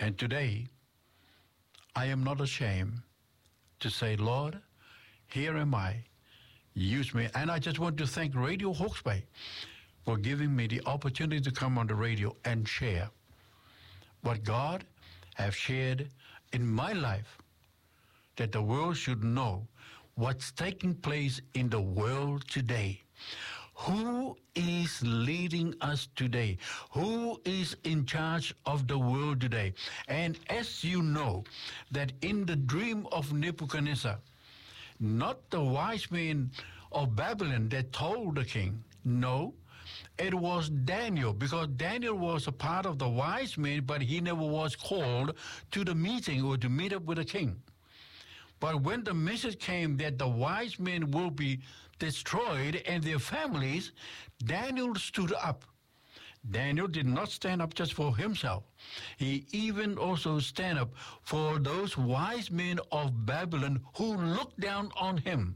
And today, I am not ashamed to say, Lord, here am I. Use me. And I just want to thank Radio Hawke's Bay for giving me the opportunity to come on the radio and share what God has shared in my life, that the world should know what's taking place in the world today. Who is leading us today? Who is in charge of the world today? And as you know, that in the dream of Nebuchadnezzar, not the wise men of Babylon that told the king, no, it was Daniel, because Daniel was a part of the wise men, but he never was called to the meeting or to meet up with the king. But when the message came that the wise men will be destroyed and their families, Daniel stood up. Daniel did not stand up just for himself. He even also stand up for those wise men of Babylon who looked down on him.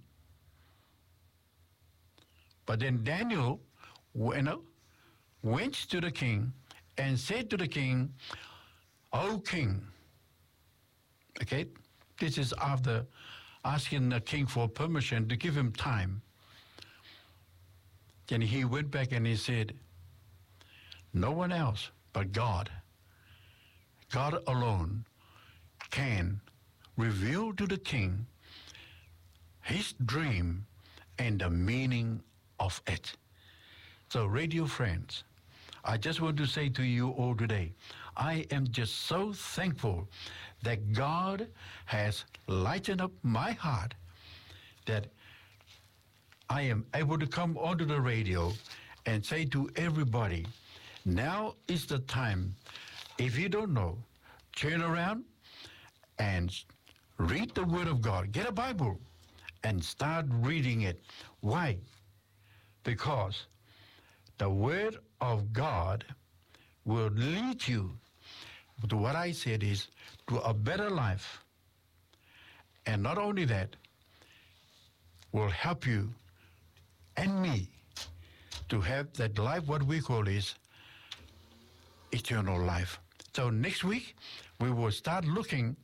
But then Daniel went to the king and said to the king, "O king," okay, this is after asking the king for permission to give him time. Then he went back and he said, no one else but God alone can reveal to the king his dream and the meaning of it. So, radio friends, I just want to say to you all today, I am just so thankful that God has lightened up my heart, that I am able to come onto the radio and say to everybody, now is the time. If you don't know, turn around and read the Word of God. Get a Bible and start reading it. Why? Because the Word of God will lead you to what I said is to a better life. And not only that, will help you and me to have that life, what we call is eternal life. So next week, we will start looking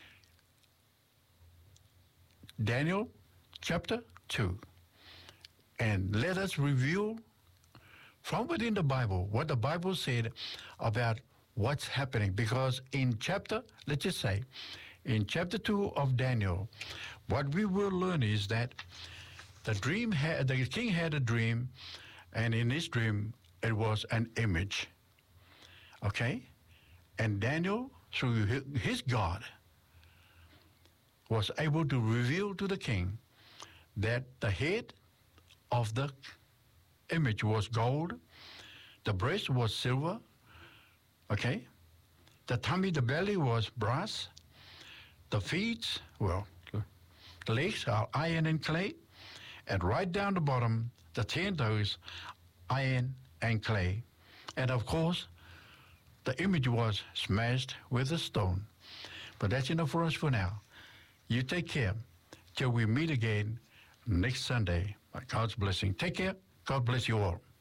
Daniel chapter 2. And let us review from within the Bible what the Bible said about what's happening. Because in chapter, let's just say, in chapter 2 of Daniel, what we will learn is that the king had a dream, and in his dream, it was an image. Okay? And Daniel, through his God, was able to reveal to the king that the head of the image was gold, the breast was silver, okay? The tummy, the belly was brass, the feet, well, the legs are iron and clay, and right down the bottom, the 10 toes, iron and clay. And of course, the image was smashed with a stone. But that's enough for us for now. You take care till we meet again next Sunday. By God's blessing. Take care. God bless you all.